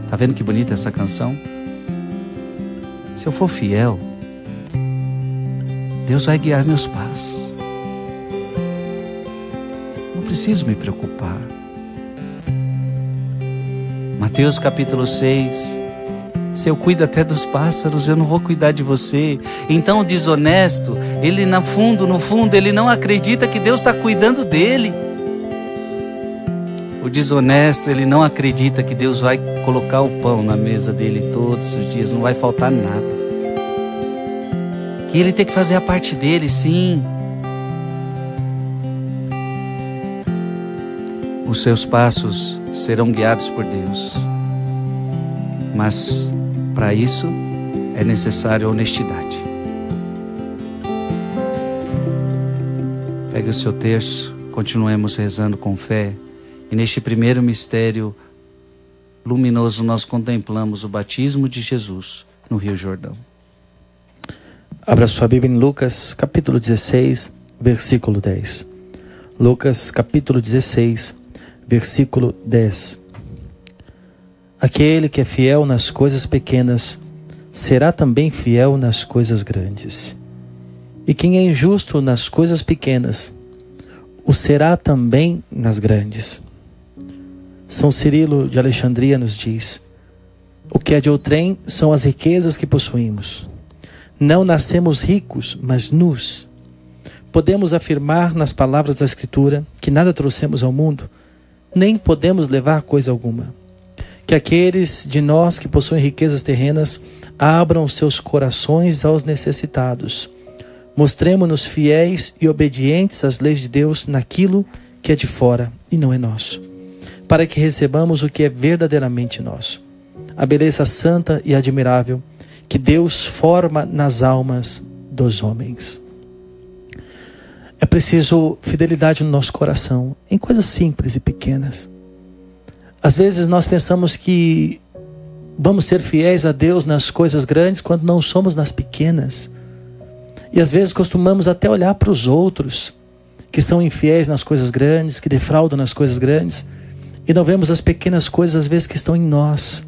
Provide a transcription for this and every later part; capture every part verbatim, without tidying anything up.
Tá vendo que bonita essa canção? Se eu for fiel, Deus vai guiar meus passos. Não preciso me preocupar. Mateus capítulo seis. Se eu cuido até dos pássaros, eu não vou cuidar de você. Então o desonesto, ele no fundo, no fundo, ele não acredita que Deus está cuidando dele. O desonesto, ele não acredita que Deus vai colocar o pão na mesa dele todos os dias, não vai faltar nada. Que ele tem que fazer a parte dele, sim. Os seus passos serão guiados por Deus. Mas para isso é necessário honestidade. Pegue o seu terço, continuemos rezando com fé. E neste primeiro mistério luminoso nós contemplamos o batismo de Jesus no Rio Jordão. Abra sua Bíblia em Lucas capítulo dezesseis, versículo dez. Lucas capítulo dezesseis, versículo dez. Aquele que é fiel nas coisas pequenas será também fiel nas coisas grandes. E quem é injusto nas coisas pequenas o será também nas grandes. São Cirilo de Alexandria nos diz: o que é de outrem são as riquezas que possuímos. Não nascemos ricos, mas nus. Podemos afirmar nas palavras da Escritura que nada trouxemos ao mundo, nem podemos levar coisa alguma. Que aqueles de nós que possuem riquezas terrenas abram seus corações aos necessitados. Mostremo-nos fiéis e obedientes às leis de Deus naquilo que é de fora e não é nosso, para que recebamos o que é verdadeiramente nosso. A beleza santa e admirável que Deus forma nas almas dos homens. É preciso fidelidade no nosso coração, em coisas simples e pequenas. Às vezes nós pensamos que vamos ser fiéis a Deus nas coisas grandes quando não somos nas pequenas. E às vezes costumamos até olhar para os outros que são infiéis nas coisas grandes, que defraudam nas coisas grandes, e não vemos as pequenas coisas às vezes que estão em nós.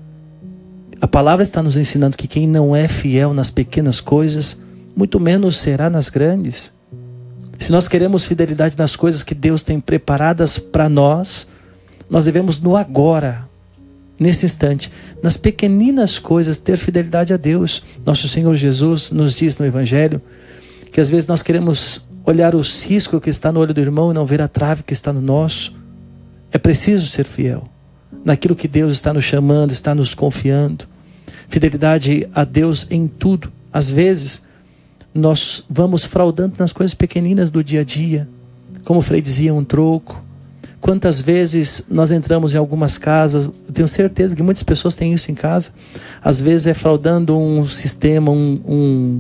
A palavra está nos ensinando que quem não é fiel nas pequenas coisas, muito menos será nas grandes. Se nós queremos fidelidade nas coisas que Deus tem preparadas para nós, nós devemos no agora, nesse instante, nas pequeninas coisas, ter fidelidade a Deus. Nosso Senhor Jesus nos diz no Evangelho que às vezes nós queremos olhar o cisco que está no olho do irmão e não ver a trave que está no nosso. É preciso ser fiel naquilo que Deus está nos chamando, está nos confiando. Fidelidade a Deus em tudo. Às vezes nós vamos fraudando nas coisas pequeninas do dia a dia, como o Frei dizia, um troco. Quantas vezes nós entramos em algumas casas, eu tenho certeza que muitas pessoas têm isso em casa, às vezes é fraudando um sistema, um, um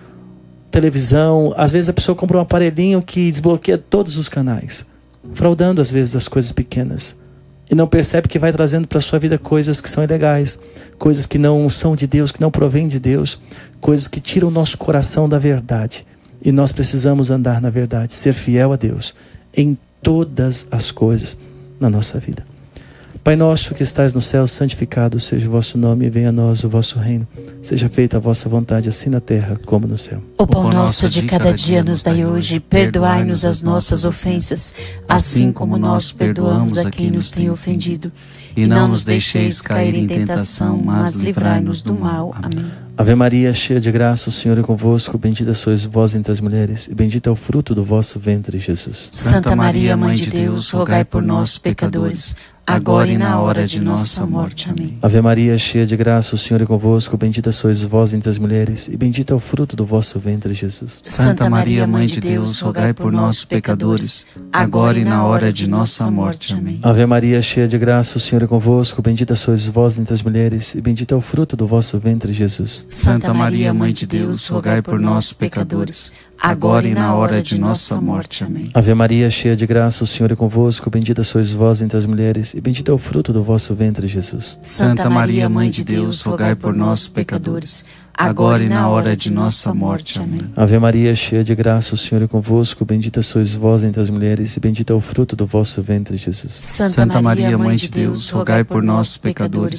televisão, às vezes a pessoa compra um aparelhinho que desbloqueia todos os canais, fraudando às vezes as coisas pequenas, e não percebe que vai trazendo para a sua vida coisas que são ilegais, coisas que não são de Deus, que não provêm de Deus, coisas que tiram o nosso coração da verdade. E nós precisamos andar na verdade, ser fiel a Deus em todas as coisas na nossa vida. Pai nosso que estais no céu, santificado seja o vosso nome, e venha a nós o vosso reino. Seja feita a vossa vontade, assim na terra como no céu. O pão nosso de cada dia nos dai hoje, perdoai-nos as nossas ofensas, assim como nós perdoamos a quem nos tem ofendido. E não nos deixeis cair em tentação, mas livrai-nos do mal. Amém. Ave Maria, cheia de graça, o Senhor é convosco, bendita sois vós entre as mulheres, e bendito é o fruto do vosso ventre, Jesus. Santa Maria, Mãe de Deus, rogai por nós, pecadores, agora e na hora de nossa morte. Amém. Ave Maria, cheia de graça, o Senhor é convosco, bendita sois vós entre as mulheres, e bendito é o fruto do vosso ventre, Jesus. Santa Maria, Mãe de Deus, rogai por nós, pecadores, agora e na hora de nossa morte. Amém. Ave Maria, cheia de graça, o Senhor é convosco, bendita sois vós entre as mulheres, e bendito é o fruto do vosso ventre, Jesus. Santa Maria, Mãe de Deus, rogai por nós, pecadores, agora e na hora de nossa morte. Amém. Ave Maria, cheia de graça, o Senhor é convosco, bendita sois vós entre as mulheres, e bendito é o fruto do vosso ventre, Jesus. Santa Maria, Mãe de Deus, rogai por nós, pecadores, agora e na hora de nossa morte. Amém. Ave Maria, cheia de graça, o Senhor é convosco, bendita sois vós entre as mulheres, e bendito é o fruto do vosso ventre, Jesus. Santa Maria, Mãe de Deus, rogai por nós, pecadores,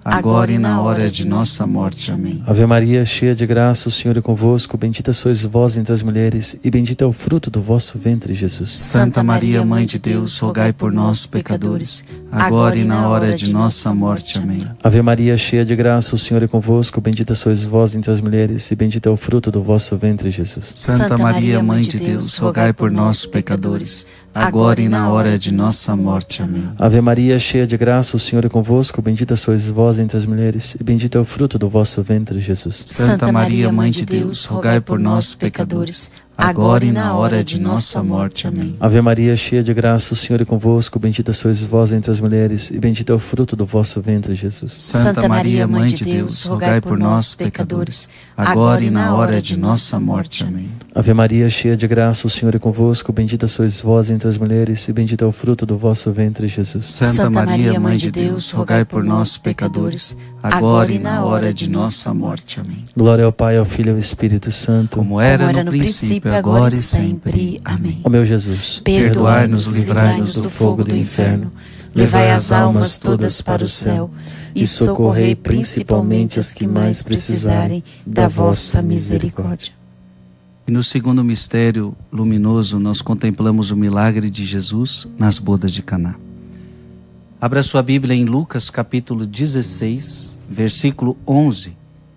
agora e na hora de nossa morte. Amém. Ave Maria, cheia de graça, o Senhor é convosco. Bendita sois vós entre as mulheres, e bendito é o fruto do vosso ventre, Jesus. Santa Maria, Mãe de Deus, rogai por nós, pecadores, agora e na hora de nossa morte. Amém. Ave Maria, cheia de graça, o Senhor é convosco. Bendita sois vós entre as mulheres, e bendito é o fruto do vosso ventre, Jesus. Santa Maria, Mãe de Deus, rogai por nós, pecadores, agora e na hora de nossa morte. Amém. Ave Maria, cheia de graça, o Senhor é convosco. Bendita sois vós entre as mulheres, e bendito é o fruto do vosso ventre, Jesus. Santa Maria, Mãe de Deus, rogai por nós, pecadores, agora e na hora de nossa morte. Amém. Ave Maria, cheia de graça, o Senhor é convosco. Bendita sois vós entre as mulheres, e bendito é o fruto do vosso ventre, Jesus. Santa Maria, Mãe de Deus, rogai por nós, pecadores, agora e na hora de nossa morte. Amém. Ave Maria, cheia de graça, o Senhor é convosco. Bendita sois vós entre as mulheres, e bendito é o fruto do vosso ventre, Jesus. Santa Maria, Mãe de Deus, rogai por nós, pecadores, agora e na hora de nossa morte. Amém. Glória ao Pai, ao Filho e ao Espírito Santo, como era, Como era no no princípio, princípio, agora e sempre. Amém. ó meu Jesus, Perdoai-nos, livrai-nos do fogo do inferno, levai as almas todas para o céu e socorrei principalmente as que mais precisarem da vossa misericórdia. E no segundo mistério luminoso, nós contemplamos o milagre de Jesus nas bodas de Caná. Abra sua Bíblia em Lucas capítulo dezesseis, versículo onze.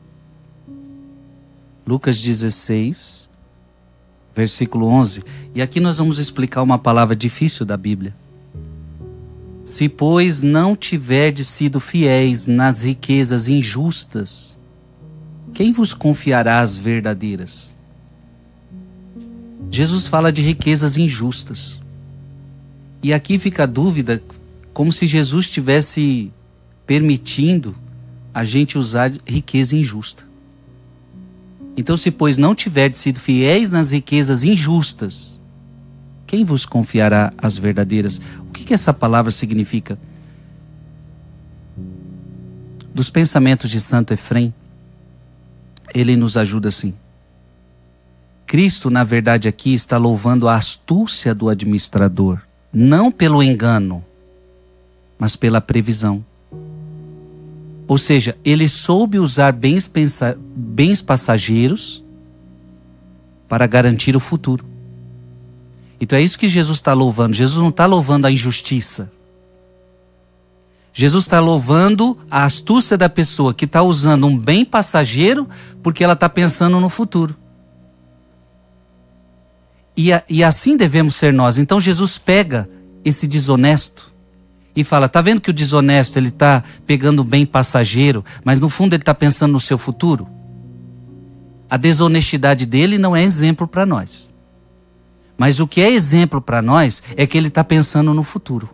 Lucas dezesseis, versículo onze. E aqui nós vamos explicar uma palavra difícil da Bíblia. Se, pois, não tiverdes sido fiéis nas riquezas injustas, quem vos confiará as verdadeiras? Jesus fala de riquezas injustas. E aqui fica a dúvida, como se Jesus estivesse permitindo a gente usar riqueza injusta. Então, se pois não tiverdes sido fiéis nas riquezas injustas, quem vos confiará as verdadeiras? O que, que essa palavra significa? Dos pensamentos de Santo Efrem, ele nos ajuda assim. Cristo, na verdade, aqui está louvando a astúcia do administrador, não pelo engano, mas pela previsão. Ou seja, ele soube usar bens, pensa, bens passageiros para garantir o futuro. Então é isso que Jesus está louvando. Jesus não está louvando a injustiça. Jesus está louvando a astúcia da pessoa que está usando um bem passageiro porque ela está pensando no futuro. E, a, e assim devemos ser nós. Então Jesus pega esse desonesto e fala, tá vendo que o desonesto ele está pegando um bem passageiro, mas no fundo ele está pensando no seu futuro? A desonestidade dele não é exemplo para nós. Mas o que é exemplo para nós é que ele está pensando no futuro.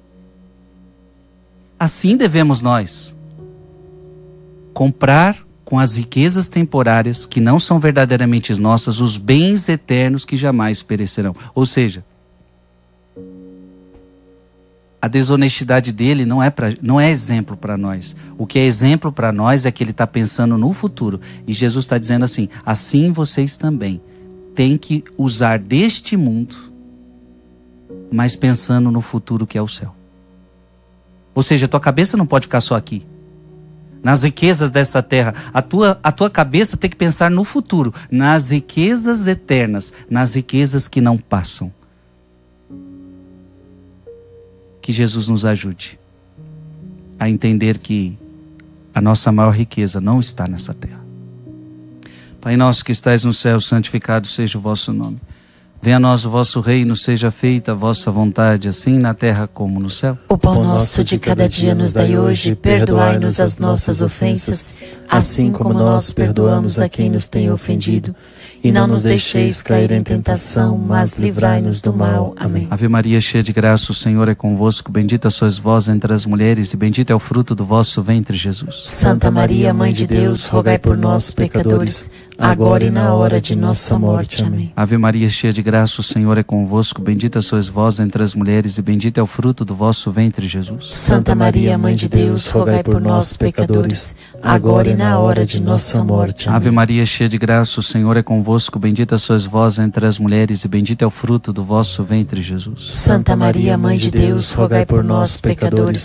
Assim devemos nós comprar com as riquezas temporárias que não são verdadeiramente nossas, os bens eternos que jamais perecerão. Ou seja, a desonestidade dele não é, pra, não é exemplo para nós. O que é exemplo para nós é que ele está pensando no futuro. E Jesus está dizendo assim, assim vocês também têm que usar deste mundo, mas pensando no futuro que é o céu. Ou seja, a tua cabeça não pode ficar só aqui. Nas riquezas desta terra, a tua, a tua cabeça tem que pensar no futuro, nas riquezas eternas, nas riquezas que não passam. Que Jesus nos ajude a entender que a nossa maior riqueza não está nessa terra. Pai nosso que estais no céu, santificado seja o vosso nome. Venha a nós o vosso reino, seja feita a vossa vontade, assim na terra como no céu. O pão nosso de cada dia nos dai hoje, perdoai-nos as nossas ofensas, assim como nós perdoamos a quem nos tem ofendido. E não nos deixeis cair em tentação, mas livrai-nos do mal. Amém. Ave Maria, cheia de graça, o Senhor é convosco. Bendita sois vós entre as mulheres, e bendito é o fruto do vosso ventre, Jesus. Santa Maria, Mãe de Deus, rogai por nós, pecadores, agora e na hora de nossa morte. Amém. Ave Maria, cheia de graça, o Senhor é convosco. Bendita sois vós entre as mulheres, e bendito é o fruto do vosso ventre, Jesus. Santa Maria, Mãe de Deus, rogai por nós, pecadores, agora e na hora de nossa morte. Amém. Ave Maria, cheia de graça, o Senhor é convosco. Bendita sois vós entre as mulheres, e bendito é o fruto do vosso ventre, Jesus. Santa Maria, Mãe de Deus, rogai por nós, pecadores,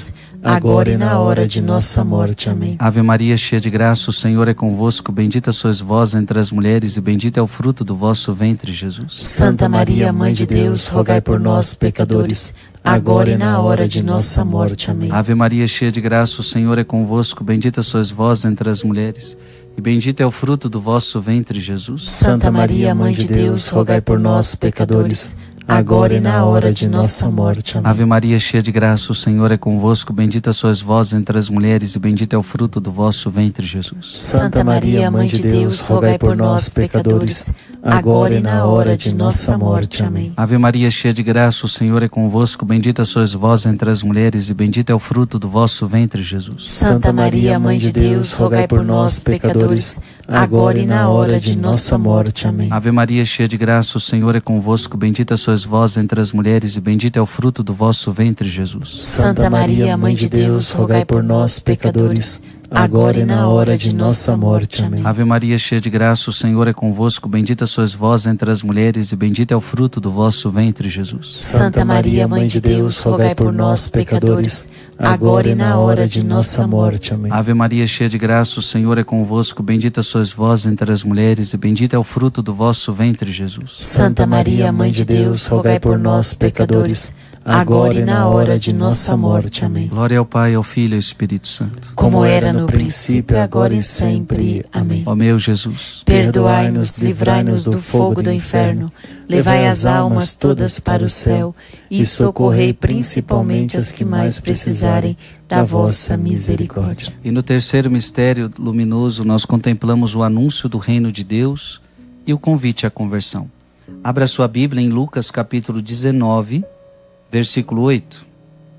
agora e na hora de nossa morte. Amém. Ave Maria, cheia de graça, o Senhor é convosco. Bendita sois vós entre as mulheres e bendito é o fruto do vosso ventre, Jesus. Santa Maria, Mãe de Deus, rogai por nós, pecadores, agora e na hora de nossa morte. Amém. Ave Maria, cheia de graça, o Senhor é convosco. Bendita sois vós entre as mulheres e bendito é o fruto do vosso ventre, Jesus. Santa Maria, Mãe de Deus, rogai por nós, pecadores, agora e na hora de nossa morte. Amém. Ave Maria, cheia de graça, o Senhor é convosco. Bendita sois vós entre as mulheres e bendito é o fruto do vosso ventre, Jesus. Santa Maria, Mãe de Deus, rogai por nós, pecadores, agora e na hora de nossa morte. Amém. Ave Maria, cheia de graça, o Senhor é convosco. Bendita sois vós entre as mulheres e bendito é o fruto do vosso ventre, Jesus. Santa Maria, Mãe de Deus, rogai por nós, pecadores, agora e na hora de nossa morte. Amém. Ave Maria, cheia de graça, o Senhor é convosco. Bendita sois vós entre as mulheres e bendito é o fruto do vosso ventre, Jesus. Santa Maria, Mãe de Deus, rogai por nós, pecadores, agora e na hora de nossa morte. Amém. Ave Maria, cheia de graça, o Senhor é convosco. Bendita sois vós entre as mulheres e bendito é o fruto do vosso ventre, Jesus. Santa Maria, Mãe de Deus, rogai por nós, pecadores, agora e na hora de nossa morte. Amém. Ave Maria, cheia de graça, o Senhor é convosco. Bendita sois vós entre as mulheres e bendito é o fruto do vosso ventre, Jesus. Santa Maria, Mãe de Deus, rogai por nós, pecadores, agora e na hora de nossa morte. Amém. Glória ao Pai, ao Filho e ao Espírito Santo. Como era no princípio, agora e sempre. Amém. Ó meu Jesus, perdoai-nos, livrai-nos do fogo do inferno, levai as almas todas para o céu e socorrei principalmente as que mais precisarem da vossa misericórdia. E no terceiro mistério luminoso nós contemplamos o anúncio do reino de Deus e o convite à conversão. Abra sua Bíblia em Lucas capítulo dezenove, versículo oito.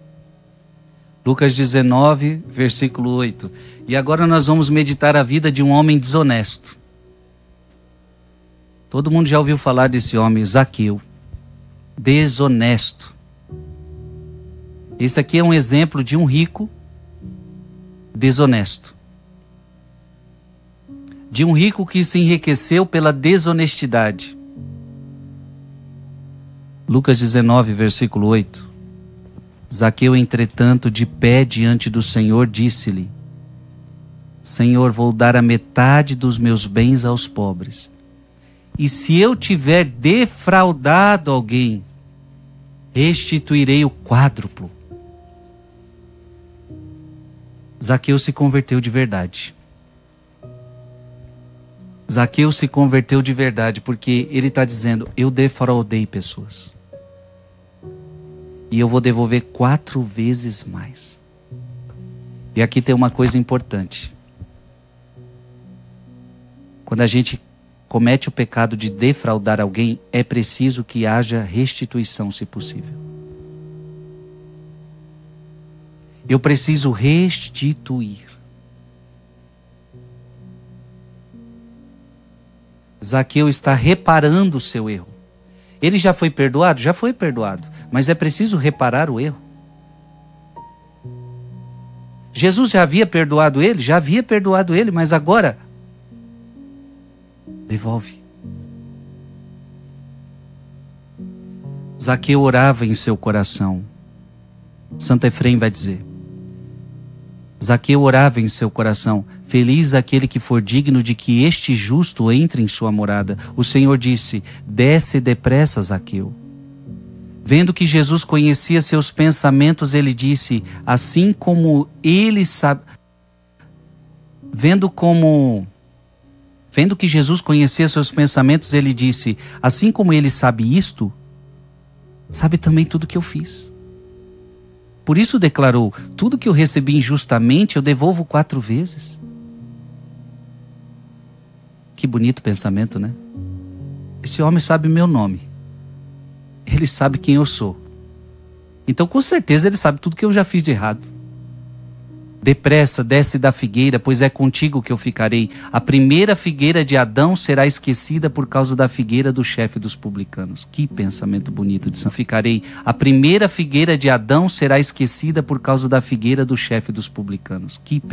Lucas dezenove, versículo oito. E agora nós vamos meditar a vida de um homem desonesto. Todo mundo já ouviu falar desse homem, Zaqueu. Desonesto. Esse aqui é um exemplo de um rico desonesto. De um rico que se enriqueceu pela desonestidade. Lucas dezenove, versículo oito. Zaqueu, entretanto, de pé diante do Senhor, disse-lhe: Senhor, vou dar a metade dos meus bens aos pobres. E se eu tiver defraudado alguém, restituirei o quádruplo. Zaqueu se converteu de verdade. Zaqueu se converteu de verdade, porque ele está dizendo: eu defraudei pessoas. E eu vou devolver quatro vezes mais. E aqui tem uma coisa importante. Quando a gente comete o pecado de defraudar alguém, é preciso que haja restituição, se possível. Eu preciso restituir. Zaqueu está reparando o seu erro. Ele já foi perdoado? Já foi perdoado. Mas é preciso reparar o erro. Jesus já havia perdoado ele? Já havia perdoado ele, mas agora devolve. Zaqueu orava em seu coração. Santo Efrem vai dizer: Zaqueu orava em seu coração: feliz aquele que for digno de que este justo entre em sua morada. O Senhor disse: desce depressa, Zaqueu. Vendo que Jesus conhecia seus pensamentos, ele disse: assim como ele sabe... Vendo como... Vendo que Jesus conhecia seus pensamentos, ele disse: assim como ele sabe isto, sabe também tudo que eu fiz. Por isso declarou: tudo que eu recebi injustamente, eu devolvo quatro vezes. Que bonito pensamento, né? Esse homem sabe meu nome. Ele sabe quem eu sou. Então, com certeza, ele sabe tudo que eu já fiz de errado. Depressa, desce da figueira, pois é contigo que eu ficarei. A primeira figueira de Adão será esquecida por causa da figueira do chefe dos publicanos. Que pensamento bonito de São. Ficarei. A primeira figueira de Adão será esquecida por causa da figueira do chefe dos publicanos. Que